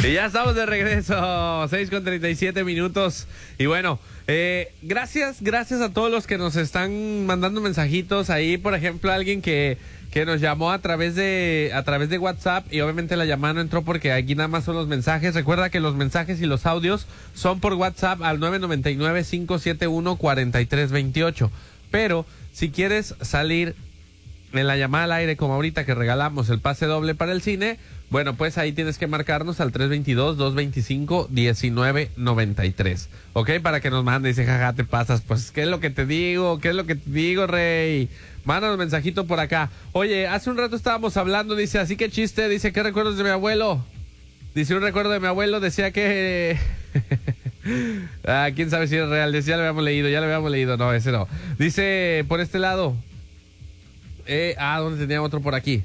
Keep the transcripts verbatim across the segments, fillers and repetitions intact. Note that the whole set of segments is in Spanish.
Y ya estamos de regreso, seis con treinta y siete minutos. Y bueno, eh, gracias, gracias a todos los que nos están mandando mensajitos. Ahí, por ejemplo, alguien que, que nos llamó a través de a través de WhatsApp, y obviamente la llamada no entró porque aquí nada más son los mensajes. Recuerda que los mensajes y los audios son por WhatsApp al nueve nueve nueve, cinco siete uno, cuatro tres dos ocho. Pero si quieres salir en la llamada al aire, como ahorita que regalamos el pase doble para el cine, bueno, pues ahí tienes que marcarnos al tres dos dos, dos dos cinco, uno nueve nueve tres, ¿ok? Para que nos mande y dice, jaja, te pasas. Pues, ¿qué es lo que te digo? ¿Qué es lo que te digo, rey? Mándanos mensajito por acá. Oye, hace un rato estábamos hablando, dice, así que chiste, dice, ¿qué recuerdos de mi abuelo? Dice, un recuerdo de mi abuelo, decía que... ah, quién sabe si es real, decía, ya lo habíamos leído, ya lo habíamos leído, no, ese no. Dice, por este lado... Eh, ah, ¿dónde tenía otro por aquí?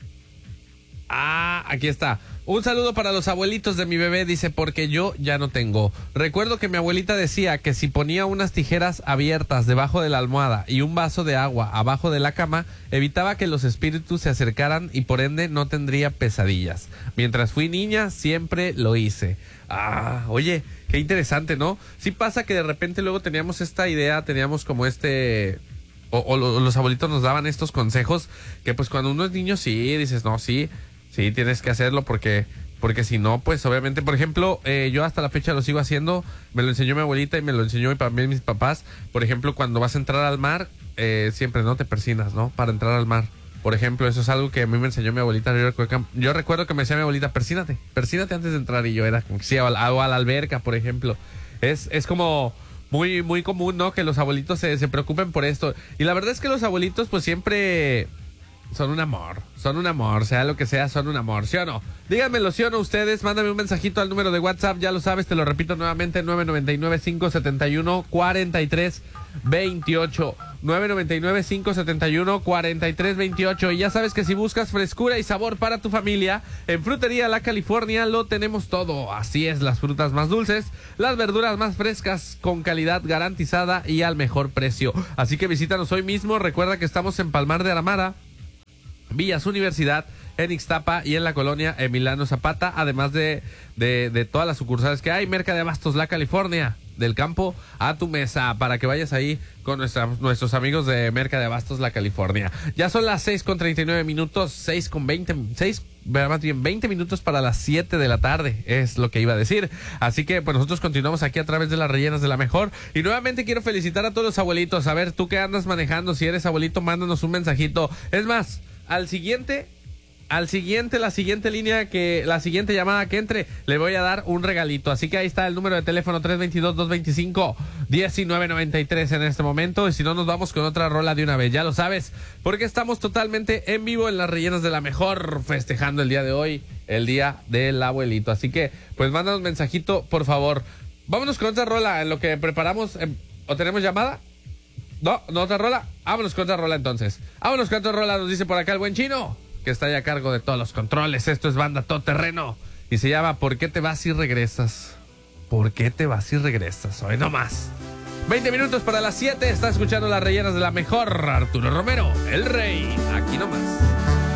Ah, aquí está. Un saludo para los abuelitos de mi bebé, dice, porque yo ya no tengo. Recuerdo que mi abuelita decía que si ponía unas tijeras abiertas debajo de la almohada y un vaso de agua abajo de la cama, evitaba que los espíritus se acercaran y por ende no tendría pesadillas. Mientras fui niña, siempre lo hice. Ah, oye, qué interesante, ¿no? Sí pasa que de repente luego teníamos esta idea, teníamos como este... O, o los abuelitos nos daban estos consejos que pues cuando uno es niño sí, dices, no, sí, sí, tienes que hacerlo porque porque si no, pues obviamente, por ejemplo, eh, yo hasta la fecha lo sigo haciendo, me lo enseñó mi abuelita y me lo enseñó también mis papás. Por ejemplo, cuando vas a entrar al mar, eh, siempre no te persinas, ¿no? Para entrar al mar. Por ejemplo, eso es algo que a mí me enseñó mi abuelita. Yo recuerdo que, yo recuerdo que me decía mi abuelita, persínate, persínate antes de entrar. Y yo era como que sí, o a la, o a la alberca, por ejemplo. Es, es como... Muy, muy común, ¿no? Que los abuelitos se, se preocupen por esto. Y la verdad es que los abuelitos, pues siempre son un amor. Son un amor, sea lo que sea, son un amor. ¿Sí o no? Díganmelo, ¿sí o no ustedes? Mándame un mensajito al número de WhatsApp. Ya lo sabes, te lo repito nuevamente: nueve nueve nueve, cinco siete uno, cuatro tres dos ocho. nueve nueve nueve, cinco siete uno, cuatro tres dos ocho. Y ya sabes que si buscas frescura y sabor para tu familia, en Frutería La California lo tenemos todo. Así es, las frutas más dulces, las verduras más frescas, con calidad garantizada y al mejor precio. Así que visítanos hoy mismo. Recuerda que estamos en Palmar de Aramara, Villas Universidad, en Ixtapa y en la colonia Emiliano Zapata, además de, de, de todas las sucursales que hay. Merca de Abastos La California, del campo a tu mesa, para que vayas ahí con nuestra, nuestros amigos de Merca de Abastos La California. Ya son las seis con treinta y nueve minutos, seis con veinte, seis, más bien veinte minutos para las siete de la tarde, es lo que iba a decir. Así que pues nosotros continuamos aquí a través de las rellenas de la mejor. Y nuevamente quiero felicitar a todos los abuelitos. A ver, tú que andas manejando, si eres abuelito, mándanos un mensajito. Es más, al siguiente... Al siguiente, la siguiente línea que, la siguiente llamada que entre, le voy a dar un regalito. Así que ahí está el número de teléfono tres dos dos, dos dos cinco, uno nueve nueve tres en este momento. Y si no, nos vamos con otra rola de una vez, ya lo sabes, porque estamos totalmente en vivo en las rellenas de la mejor, festejando el día de hoy, el día del abuelito. Así que, pues mándanos un mensajito, por favor. Vámonos con otra rola en lo que preparamos. Eh, ¿O tenemos llamada? No, no otra rola. Vámonos con otra rola entonces. Vámonos con otra rola, nos dice por acá el buen Chino, que está ya a cargo de todos los controles. Esto es Banda Todoterreno y se llama ¿Por qué te vas y regresas? ¿Por qué te vas y regresas? Hoy no más. veinte minutos para las siete. Está escuchando las rellenas de la mejor. Arturo Romero, el rey. Aquí nomás.